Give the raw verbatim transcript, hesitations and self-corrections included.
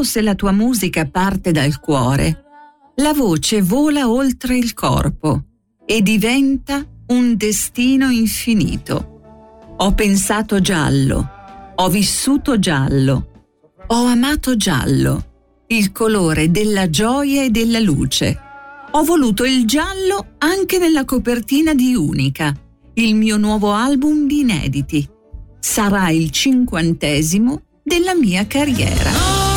se la tua musica parte dal cuore, la voce vola oltre il corpo e diventa un destino infinito. Ho pensato giallo, ho vissuto giallo, ho amato giallo, il colore della gioia e della luce. Ho voluto il giallo anche nella copertina di Unica, il mio nuovo album di inediti. Sarà il cinquantesimo della mia carriera.